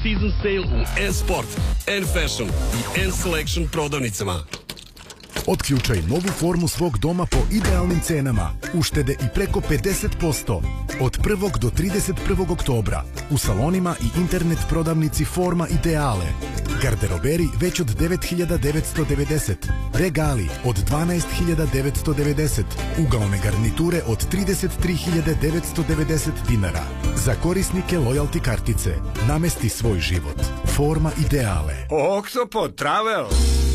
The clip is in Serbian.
season sale u N-Sport, N-Fashion i N-Selection prodavnicama. Otključaj novu formu svog doma po idealnim cenama. Uštede i preko 50%. Od 1. do 31. oktobra. U salonima i internet prodavnici Forma Ideale. Garderoberi već od 9.990. Regali od 12.990. Ugaone garniture od 33.990 dinara. Za korisnike lojalty kartice. Namesti svoj život. Forma Ideale. Oktopod Travel.